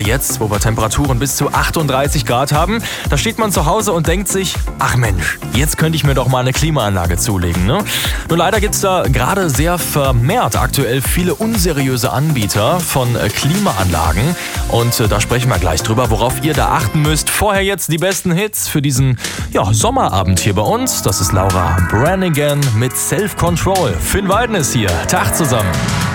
jetzt, wo wir Temperaturen bis zu 38 Grad haben, da steht man zu Hause und denkt sich, ach Mensch, jetzt könnte ich mir doch mal eine Klimaanlage zulegen, ne? Nur leider gibt es da gerade sehr vermehrt aktuell viele unseriöse Anbieter von Klimaanlagen. Und da sprechen wir gleich drüber, worauf ihr da achten müsst. Vorher jetzt die besten Hits für diesen Sommerabend hier bei uns. Das ist Laura Branigan mit Self Control. Finn Weiden ist hier. Tag zusammen.